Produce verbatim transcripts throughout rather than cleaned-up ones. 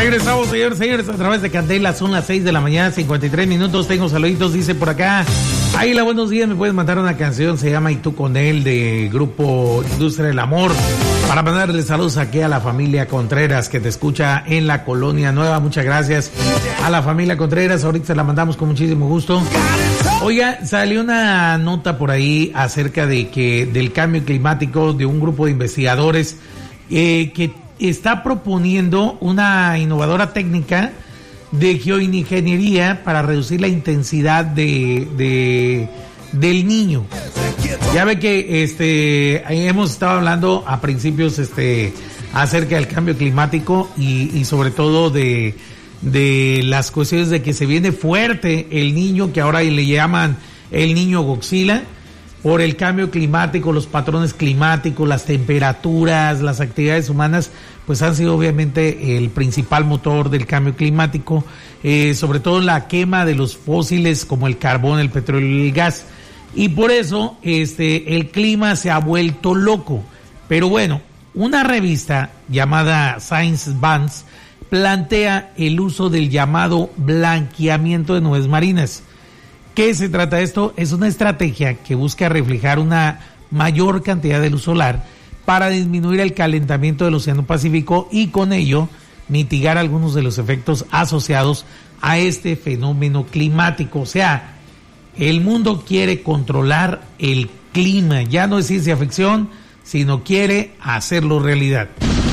Regresamos, señores, señores, a través de Candela. Son las seis de la mañana, cincuenta y tres minutos. Tengo saluditos, dice por acá. Águila, buenos días, me puedes mandar una canción, se llama Y tú con él, de grupo Industria del Amor, para mandarle saludos aquí a la familia Contreras, que te escucha en la Colonia Nueva. Muchas gracias a la familia Contreras, ahorita se la mandamos con muchísimo gusto. Oiga, salió una nota por ahí acerca de que del cambio climático, de un grupo de investigadores eh, que está proponiendo una innovadora técnica de geoingeniería para reducir la intensidad de, de del niño. Ya ve que este hemos estado hablando a principios este acerca del cambio climático y, y sobre todo de de las cuestiones de que se viene fuerte el niño, que ahora le llaman el niño Godzilla, por el cambio climático, los patrones climáticos, las temperaturas, las actividades humanas, pues han sido obviamente el principal motor del cambio climático, eh, sobre todo la quema de los fósiles como el carbón, el petróleo y el gas. Y por eso este el clima se ha vuelto loco. Pero bueno, una revista llamada Science Advance plantea el uso del llamado blanqueamiento de nubes marinas. ¿Qué se trata de esto? Es una estrategia que busca reflejar una mayor cantidad de luz solar para disminuir el calentamiento del Océano Pacífico y con ello mitigar algunos de los efectos asociados a este fenómeno climático. O sea, el mundo quiere controlar el clima, ya no es ciencia ficción, sino quiere hacerlo realidad.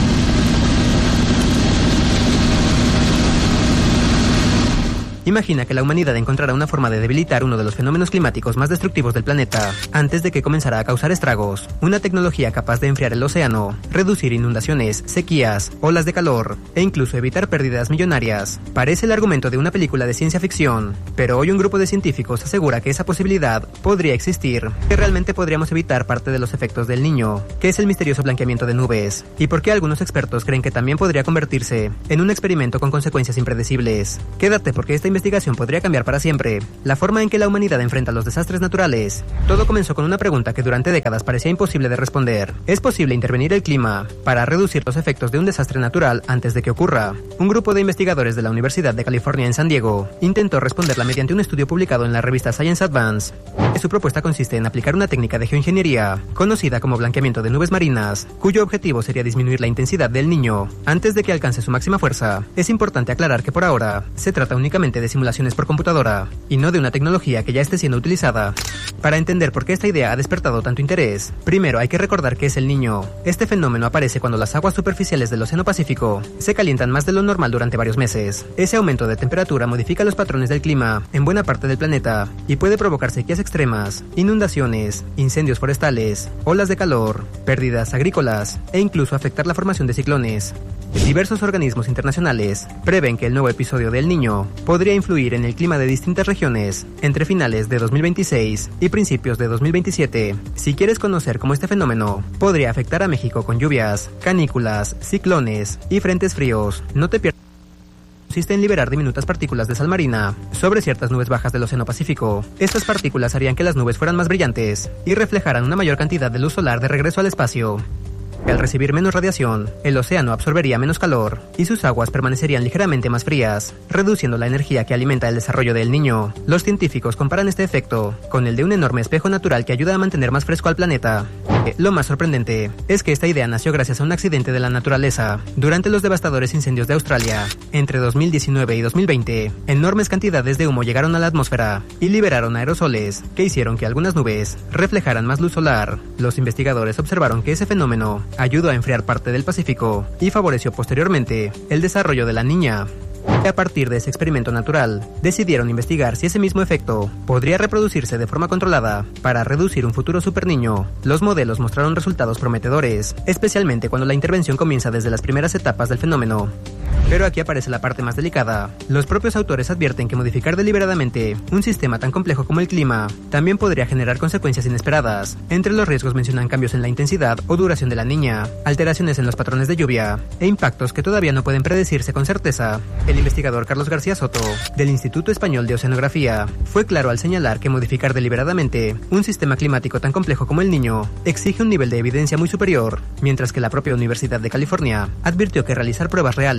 Imagina que la humanidad encontrará una forma de debilitar uno de los fenómenos climáticos más destructivos del planeta, antes de que comenzara a causar estragos. Una tecnología capaz de enfriar el océano, reducir inundaciones, sequías, olas de calor, e incluso evitar pérdidas millonarias. Parece el argumento de una película de ciencia ficción, pero hoy un grupo de científicos asegura que esa posibilidad podría existir, que realmente podríamos evitar parte de los efectos del Niño, que es el misterioso blanqueamiento de nubes, y por qué algunos expertos creen que también podría convertirse en un experimento con consecuencias impredecibles. Quédate porque esta investigación podría cambiar para siempre la forma en que la humanidad enfrenta los desastres naturales. Todo comenzó con una pregunta que durante décadas parecía imposible de responder. ¿Es posible intervenir el clima para reducir los efectos de un desastre natural antes de que ocurra? Un grupo de investigadores de la Universidad de California en San Diego intentó responderla mediante un estudio publicado en la revista Science Advance. Su propuesta consiste en aplicar una técnica de geoingeniería conocida como blanqueamiento de nubes marinas, cuyo objetivo sería disminuir la intensidad del Niño antes de que alcance su máxima fuerza. Es importante aclarar que por ahora se trata únicamente de simulaciones por computadora y no de una tecnología que ya esté siendo utilizada. Para entender por qué esta idea ha despertado tanto interés, primero hay que recordar qué es el Niño. Este fenómeno aparece cuando las aguas superficiales del Océano Pacífico se calientan más de lo normal durante varios meses. Ese aumento de temperatura modifica los patrones del clima en buena parte del planeta y puede provocar sequías extremas, inundaciones, incendios forestales, olas de calor, pérdidas agrícolas e incluso afectar la formación de ciclones. Diversos organismos internacionales prevén que el nuevo episodio del Niño podría influir en el clima de distintas regiones entre finales de dos mil veintiséis y principios de dos mil veintisiete. Si quieres conocer cómo este fenómeno podría afectar a México con lluvias, canículas, ciclones y frentes fríos, no te pierdas. Consiste en liberar diminutas partículas de sal marina sobre ciertas nubes bajas del Océano Pacífico. Estas partículas harían que las nubes fueran más brillantes y reflejaran una mayor cantidad de luz solar de regreso al espacio. Al recibir menos radiación, el océano absorbería menos calor y sus aguas permanecerían ligeramente más frías, reduciendo la energía que alimenta el desarrollo del Niño. Los científicos comparan este efecto con el de un enorme espejo natural que ayuda a mantener más fresco al planeta. Lo más sorprendente es que esta idea nació gracias a un accidente de la naturaleza. Durante los devastadores incendios de Australia, entre dos mil diecinueve y dos mil veinte, enormes cantidades de humo llegaron a la atmósfera y liberaron aerosoles que hicieron que algunas nubes reflejaran más luz solar. Los investigadores observaron que ese fenómeno ayudó a enfriar parte del Pacífico y favoreció posteriormente el desarrollo de la Niña. A partir de ese experimento natural, decidieron investigar si ese mismo efecto podría reproducirse de forma controlada para reducir un futuro superniño. Los modelos mostraron resultados prometedores, especialmente cuando la intervención comienza desde las primeras etapas del fenómeno. Pero aquí aparece la parte más delicada. Los propios autores advierten que modificar deliberadamente un sistema tan complejo como el clima también podría generar consecuencias inesperadas. Entre los riesgos mencionan cambios en la intensidad o duración de la Niña, alteraciones en los patrones de lluvia e impactos que todavía no pueden predecirse con certeza. El investigador Carlos García Soto, del Instituto Español de Oceanografía, fue claro al señalar que modificar deliberadamente un sistema climático tan complejo como el Niño exige un nivel de evidencia muy superior, mientras que la propia Universidad de California advirtió que realizar pruebas reales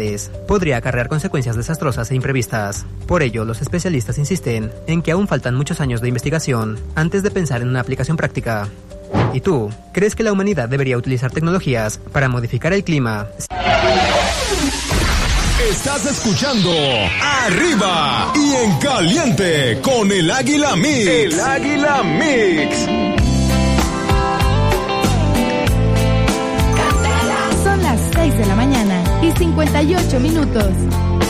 podría acarrear consecuencias desastrosas e imprevistas. Por ello, los especialistas insisten en que aún faltan muchos años de investigación antes de pensar en una aplicación práctica. ¿Y tú? ¿Crees que la humanidad debería utilizar tecnologías para modificar el clima? Estás escuchando Arriba y en Caliente con el Águila Mix. El Águila Mix. Son las seis de la mañana y cincuenta y ocho minutos.